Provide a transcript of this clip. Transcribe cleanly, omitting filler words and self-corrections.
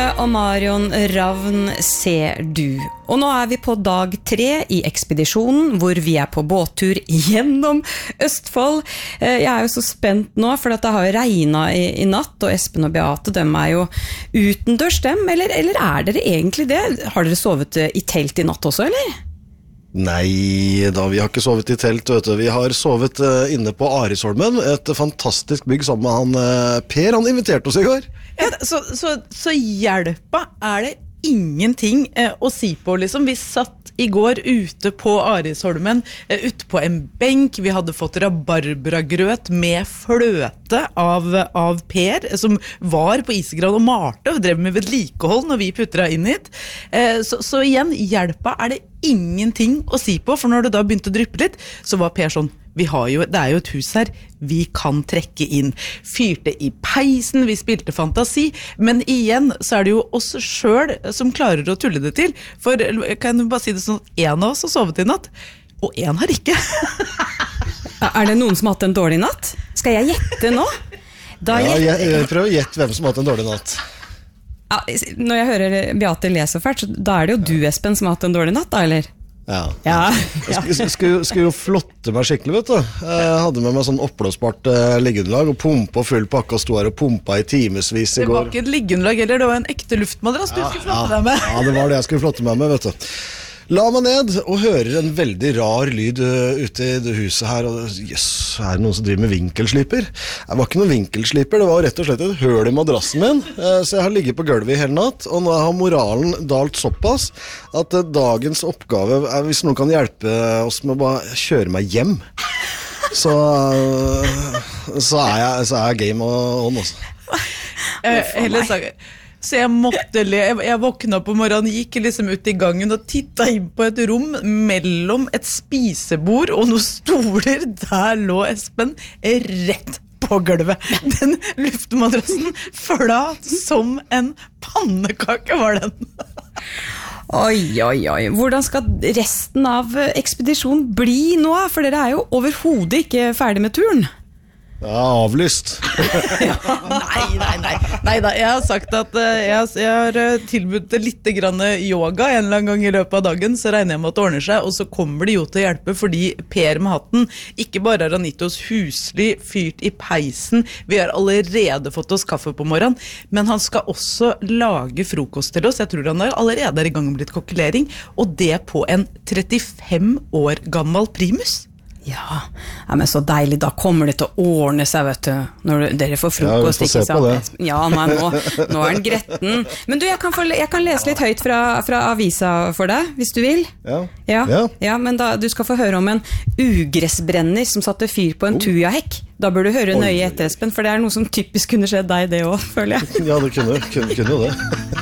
og Marion Ravn ser du. Og nå vi på dag 3 i ekspedisjonen, hvor vi på båttur gjennom Østfold. Jeg jo så spent nå, for det har jo regnet i natt, og Espen og Beate, de jo utendørs dem, eller dere egentlig det? Har dere sovet i telt i natt også, eller? Nei, vi har ikke sovet i telt, vet du. Vi har sovet inne på Arisholmen, et fantastisk bygg sammen med han Per, han inviterte oss i går. Ja, så hjelpa det ingenting å si på, liksom. Vi satt i går ute på Arisholmen, ute på en benk. Vi hadde fått rabarbragrøt med fløte av Per, som var på Isegran og malte og drev med vedlikehold når vi puttra inn hit. Så igjen, hjelpa det ingenting å si på, for når det da begynte å dryppe litt, så var Per sånn, det jo et hus her, vi kan trekke inn. Fyrte i peisen, vi spilte fantasi, men igjen så det jo oss selv som klarer å tulle det til, for kan du bare si det sånn, en av oss har sovet i natt, og en har ikke. Det noen som har hatt en dårlig natt? Skal jeg gjette nå? Jeg prøver å gjette hvem som har hatt en dårlig natt. Ja, når jeg hører Beate lese fælt, da det jo du, Espen, som har hatt en dårlig natt, da, eller? Ja. Jeg skulle jo flotte meg skikkelig, vet du. Jeg hadde med meg sånn oppblåsbart liggeunderlag, og pumpa full pakke, og stod her og pumpa i timesvis i går. Det var ikke et liggeunderlag heller, det var en ekte luftmadrass du skulle flotte deg med. Ja, det var det jeg skulle flotte meg med, vet du. La meg ned og hører en veldig rar lyd ute i det huset her, og jøss, det noen som driver med vinkelsliper? Det var ikke noen vinkelsliper, det var rett og slett et høl i madrassen min, så jeg har ligget på gulvet i hele natt, og nå har moralen dalt såpass at dagens oppgave hvis noen kan hjelpe oss med å bare kjøre meg hjem, så jeg game on også. Heller sagt så jeg måtte jeg våkna på morgenen, gikk liksom ut i gangen og tittet inn på et rom mellom et spisebord og noen stoler. Der lå Espen rett på gulvet. Den luftmadrassen flat som en pannekake var den. Oi. Hvordan skal resten av ekspedisjonen bli nå? For dere jo overhodet ikke ferdig med turen. Ja, avlyst. Nei da, jeg har sagt at jeg har tilbudt litt grann yoga en eller annen gang i løpet av dagen, så regner jeg med at det ordner seg, og så kommer de jo til å hjelpe, fordi Per med hatten ikke bare har han gitt oss husly, fyrt i peisen, vi har allerede fått oss kaffe på morgenen, men han skal også lage frokost til oss. Jeg tror han allerede i gang med litt kokkelering, og det på en 35 år gammel primus. Ja, men så deilig, da kommer det til å ordne seg, vet du, når dere får frokost, ikke sant? Ja, nei, nå den gretten. Men du, jeg kan lese litt høyt fra avisa for deg, hvis du vil. Ja, men da, du skal få høre om en ugressbrenner som satte fyr på en tujahekk. Da bør du høre nøye etter, Espen, for det noe som typisk kunne skjedd deg det også, føler jeg. Ja, det kunne jo det.